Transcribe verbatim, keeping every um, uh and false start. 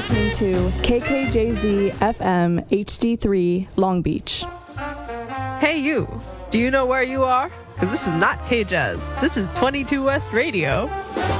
listening to K K J Z F M H D three Long Beach. Hey you, do you know where you are? Because this is not K-Jazz. This is twenty-two West Radio.